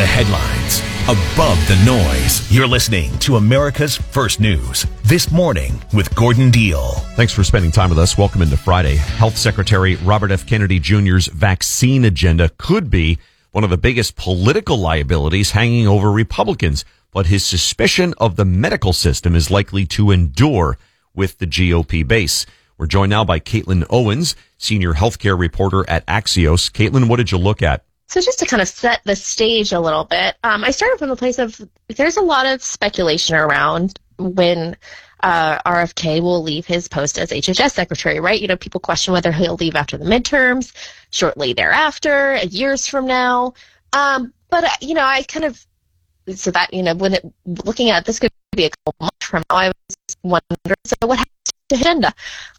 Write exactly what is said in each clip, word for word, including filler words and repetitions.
headlines, above the noise. You're listening to America's First News. This Morning with Gordon Deal. Thanks for spending time with us. Welcome into Friday. Health Secretary Robert F. Kennedy Junior's vaccine agenda could be one of the biggest political liabilities hanging over Republicans, but his suspicion of the medical system is likely to endure with the G O P base. We're joined now by Caitlin Owens, senior healthcare reporter at Axios. Caitlin, what did you look at? So just to kind of set the stage a little bit, um, I started from the place of there's a lot of speculation around when uh, R F K will leave his post as H H S secretary, right? You know, people question whether he'll leave after the midterms, shortly thereafter, years from now. Um, but, uh, you know, I kind of, so that, you know, when it, looking at this could be a couple months from now, I was wondering, so what happens to his agenda?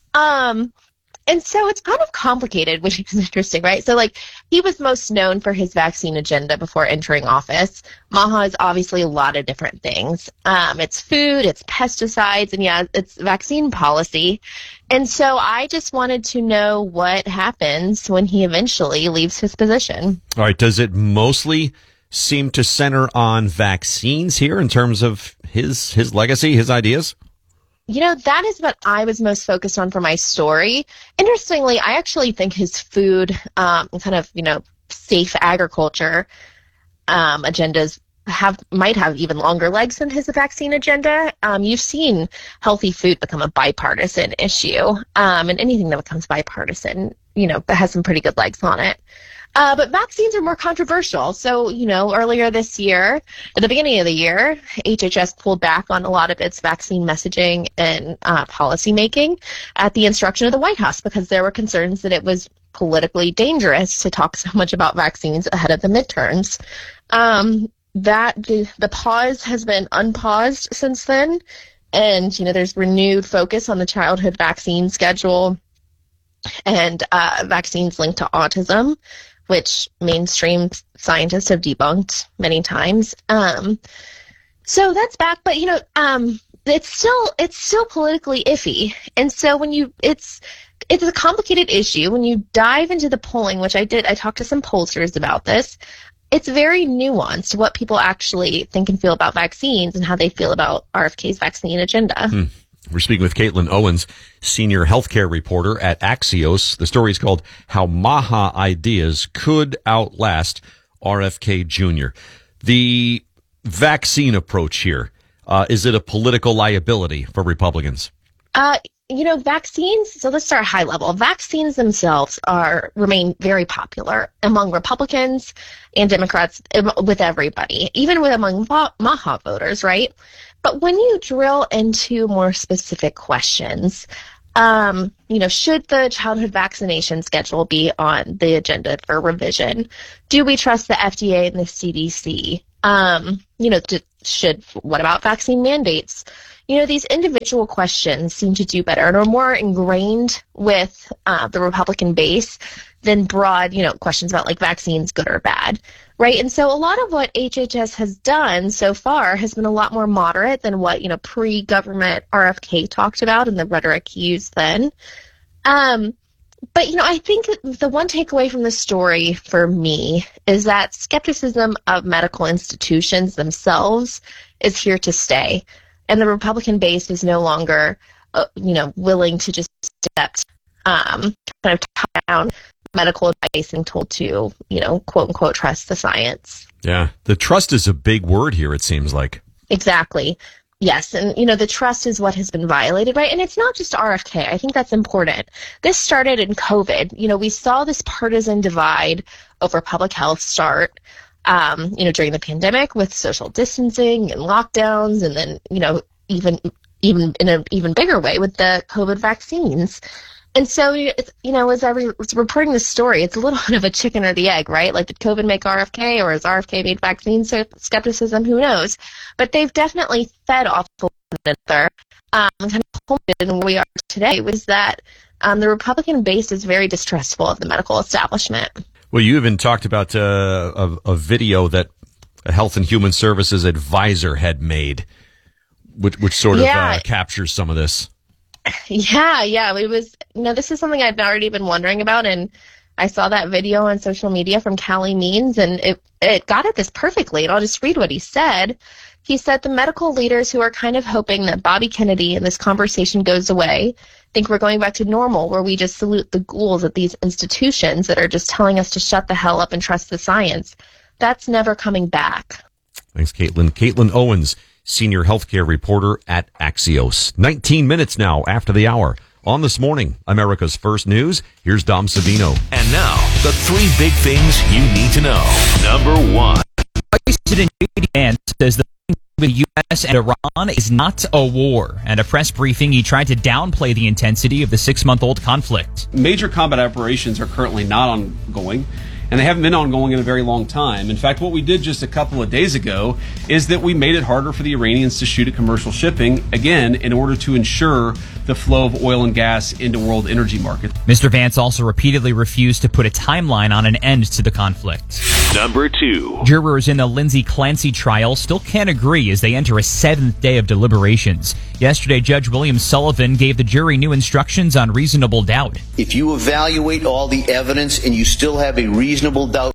Um, And so it's kind of complicated, which is interesting, right? So, like, he was most known for his vaccine agenda before entering office. MAHA is obviously a lot of different things. Um, it's food, it's pesticides, and, yeah, it's vaccine policy. And so I just wanted to know what happens when he eventually leaves his position. All right. Does it mostly seem to center on vaccines here in terms of his his legacy, his ideas? You know, that is what I was most focused on for my story. Interestingly, I actually think his food, um, kind of, you know, safe agriculture um, agendas have might have even longer legs than his vaccine agenda. Um, you've seen healthy food become a bipartisan issue, um, and anything that becomes bipartisan, you know, that has some pretty good legs on it. Uh, but vaccines are more controversial. So, you know, earlier this year, at the beginning of the year, H H S pulled back on a lot of its vaccine messaging and uh, policy making at the instruction of the White House because there were concerns that it was politically dangerous to talk so much about vaccines ahead of the midterms. Um, that the, the pause has been unpaused since then. And, you know, there's renewed focus on the childhood vaccine schedule and uh, vaccines linked to autism, which mainstream scientists have debunked many times. Um, so that's back, but you know, um, it's still it's still politically iffy, and so when you it's it's a complicated issue when you dive into the polling, which I did. I talked to some pollsters about this. It's very nuanced what people actually think and feel about vaccines and how they feel about R F K's vaccine agenda. Hmm. We're speaking with Caitlin Owens, senior healthcare reporter at Axios. The story is called How MAHA Ideas Could Outlast R F K Junior The vaccine approach here, uh, is it a political liability for Republicans? Uh, you know, vaccines, so let's start high level. Vaccines themselves are remain very popular among Republicans and Democrats, with everybody, even with among MAHA voters, right? But when you drill into more specific questions, um, you know, should the childhood vaccination schedule be on the agenda for revision? Do we trust the F D A and the C D C? Um, you know, to, should what about vaccine mandates? You know, these individual questions seem to do better and are more ingrained with uh, the Republican base than broad, you know, questions about like vaccines, good or bad, right? And so a lot of what H H S has done so far has been a lot more moderate than what, you know, pre-government R F K talked about and the rhetoric he used then. Um, but, you know, I think the one takeaway from the story for me is that skepticism of medical institutions themselves is here to stay. And the Republican base is no longer, uh, you know, willing to just accept um, kind of top-down medical advice and told to, you know, quote unquote, trust the science. Yeah, the trust is a big word here, it seems like. Exactly. Yes. And, you know, the trust is what has been violated, right? And it's not just R F K. I think that's important. This started in COVID. You know, we saw this partisan divide over public health start. Um, you know, during the pandemic with social distancing and lockdowns, and then, you know, even even in an even bigger way with the COVID vaccines. And so, it's, you know, as I was reporting this story, it's a little bit of a chicken or the egg, right? Like, did COVID make R F K, or has R F K made vaccine skepticism? Who knows? But they've definitely fed off one another. Um, kind of culminated in where we are today was that um, the Republican base is very distrustful of the medical establishment. Well, you even talked about uh, a, a video that a Health and Human Services advisor had made, which, which sort of yeah. uh, captures some of this. Yeah, yeah. It was, you know, this is something I've already been wondering about, and I saw that video on social media from Callie Means, and it, it got at this perfectly. And I'll just read what he said. He said, the medical leaders who are kind of hoping that Bobby Kennedy and this conversation goes away think we're going back to normal, where we just salute the ghouls at these institutions that are just telling us to shut the hell up and trust the science. That's never coming back. Thanks, Caitlin. Caitlin Owens, senior healthcare reporter at Axios. nineteen minutes now after the hour. On This Morning, America's First News, here's Dom Savino. And now, the three big things you need to know. Number one. President J D Vance says the with U S and Iran is not a war. At a press briefing, he tried to downplay the intensity of the six-month-old conflict. Major combat operations are currently not ongoing, and they haven't been ongoing in a very long time. In fact, what we did just a couple of days ago is that we made it harder for the Iranians to shoot at commercial shipping, again, in order to ensure the flow of oil and gas into world energy markets. Mister Vance also repeatedly refused to put a timeline on an end to the conflict. Number two. Jurors in the Lindsay Clancy trial still can't agree as they enter a seventh day of deliberations. Yesterday, Judge William Sullivan gave the jury new instructions on reasonable doubt. If you evaluate all the evidence and you still have a reasonable doubt,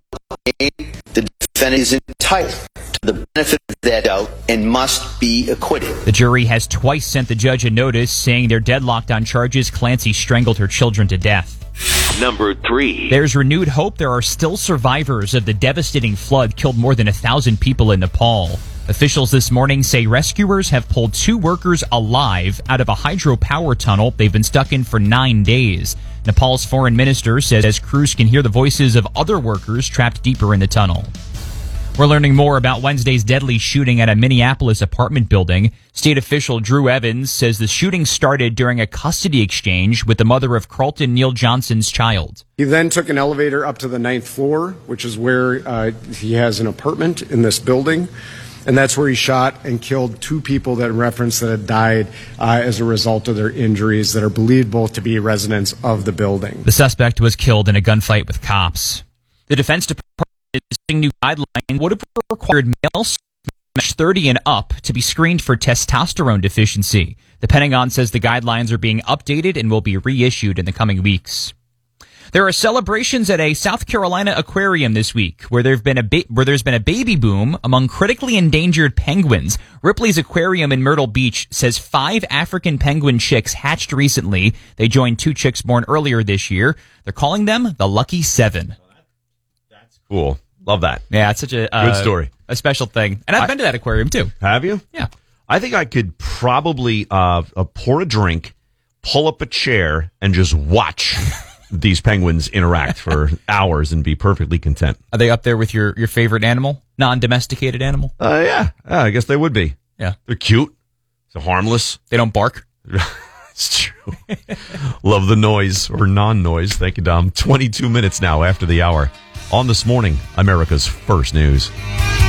the defendant is entitled to the benefit of that doubt and must be acquitted. The jury has twice sent the judge a notice saying they're deadlocked on charges Clancy strangled her children to death. Number three. There's renewed hope there are still survivors of the devastating flood killed more than a thousand people in Nepal. Officials this morning say rescuers have pulled two workers alive out of a hydropower tunnel they've been stuck in for nine days. Nepal's foreign minister says crews can hear the voices of other workers trapped deeper in the tunnel. We're learning more about Wednesday's deadly shooting at a Minneapolis apartment building. State official Drew Evans says the shooting started during a custody exchange with the mother of Carlton Neal Johnson's child. He then took an elevator up to the ninth floor, which is where uh, he has an apartment in this building. And that's where he shot and killed two people that referenced that had died uh, as a result of their injuries that are believed both to be residents of the building. The suspect was killed in a gunfight with cops. The Defense Department is issuing new guidelines would have required males thirty and up to be screened for testosterone deficiency. The Pentagon says the guidelines are being updated and will be reissued in the coming weeks. There are celebrations at a South Carolina aquarium this week where there've been a ba- where there's been a baby boom among critically endangered penguins. Ripley's Aquarium in Myrtle Beach says five African penguin chicks hatched recently. They joined two chicks born earlier this year. They're calling them the Lucky Seven. That's cool. Love that. Yeah, it's such a uh, good story, a special thing. And I've I, been to that aquarium too. Have you? Yeah. I think I could probably uh, uh, pour a drink, pull up a chair, and just watch these penguins interact for hours and be perfectly content. Are they up there with your, your favorite animal? Non-domesticated animal? Uh, yeah. yeah, I guess they would be. Yeah. They're cute. They're harmless. They don't bark. It's true. Love the noise or non-noise. Thank you, Dom. twenty-two minutes now after the hour. On This Morning, America's First News.